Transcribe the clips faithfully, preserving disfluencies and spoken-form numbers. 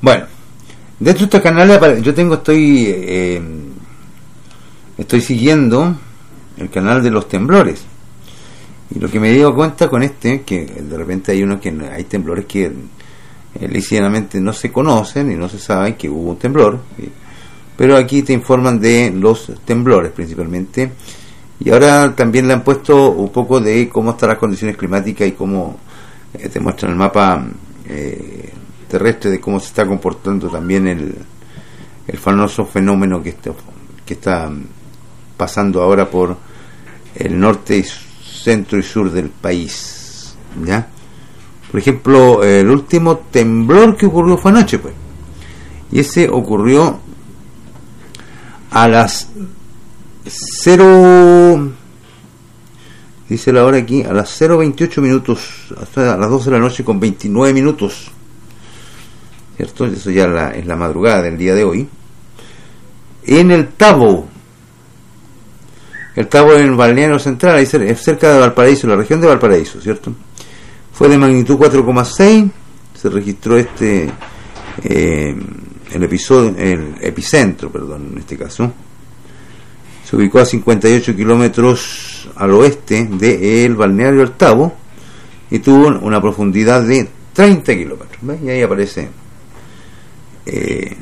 Bueno, dentro de estos canales yo tengo, estoy eh, estoy siguiendo el canal de los temblores, y lo que me he dado cuenta con este, que de repente hay unos que hay temblores que eh, ligeramente no se conocen y no se sabe que hubo un temblor, ¿sí? Pero aquí te informan de los temblores principalmente, y ahora también le han puesto un poco de cómo están las condiciones climáticas y cómo eh, te muestran el mapa eh, terrestre de cómo se está comportando también el, el famoso fenómeno que está, que está pasando ahora por el norte, y centro y sur del país, ¿ya? Por ejemplo, el último temblor que ocurrió fue anoche, pues, y ese ocurrió a las cero, dice la hora aquí, a las cero veintiocho minutos, hasta a las doce de la noche con veintinueve minutos, ¿cierto? Eso ya la, es la madrugada del día de hoy, en el Tabo. El Tabo en el balneario central, ahí es cerca de Valparaíso, la región de Valparaíso, ¿cierto? Fue de magnitud cuatro coma seis, se registró este eh, el episodio, el epicentro, perdón, en este caso. Se ubicó a cincuenta y ocho kilómetros al oeste del balneario El Tabo y tuvo una profundidad de treinta kilómetros. ¿Ves? Y ahí aparece eh,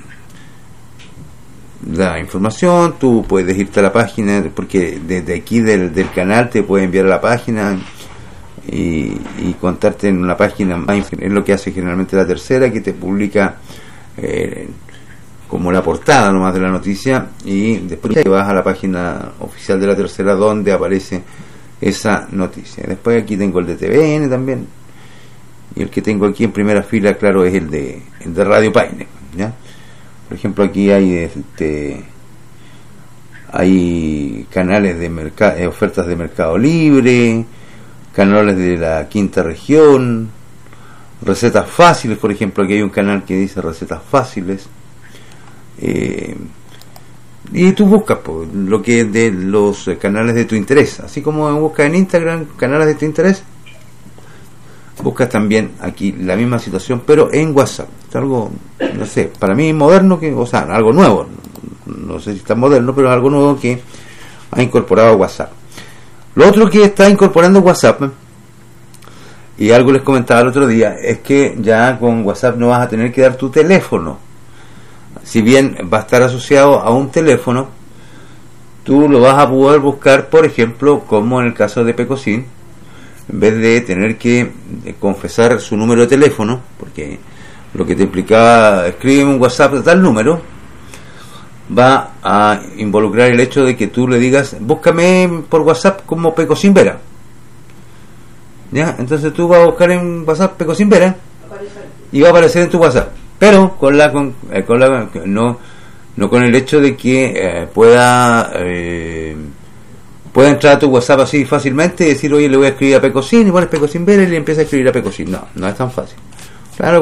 la información. Tú puedes irte a la página, porque desde aquí del, del canal te puede enviar a la página y, y contarte en una página más. Es lo que hace generalmente La Tercera, que te publica eh, como la portada nomás de la noticia, y después te vas a la página oficial de La Tercera donde aparece esa noticia. Después aquí tengo el de T V N también, y el que tengo aquí en primera fila, claro, es el de el de Radio Paine, ¿ya? Por ejemplo, aquí hay este hay canales de mercado, eh, ofertas de Mercado Libre, canales de la quinta región, recetas fáciles. Por ejemplo, aquí hay un canal que dice recetas fáciles. Eh, y tú buscas pues, lo que es de los canales de tu interés, así como buscas en Instagram canales de tu interés, buscas también aquí la misma situación, pero en WhatsApp. Es algo, no sé, para mí moderno, que, o sea, algo nuevo, no sé si está moderno, pero es algo nuevo que ha incorporado WhatsApp. Lo otro que está incorporando WhatsApp, y algo les comentaba el otro día, es que ya con WhatsApp no vas a tener que dar tu teléfono. Si bien va a estar asociado a un teléfono, tú lo vas a poder buscar, por ejemplo, como en el caso de Pecosín, en vez de tener que confesar su número de teléfono, porque lo que te implicaba escribe un WhatsApp de tal número, va a involucrar el hecho de que tú le digas, búscame por WhatsApp como Pecosín Vera, ¿ya? Entonces tú vas a buscar en WhatsApp Pecosín Vera y va a aparecer en tu WhatsApp, pero con la, con, eh, con la no no con el hecho de que eh, pueda eh, pueda entrar a tu WhatsApp así fácilmente y decir, oye, le voy a escribir a Pecosín, igual es Pecosín Vera, y le empieza a escribir a Pecosín. No, no es tan fácil.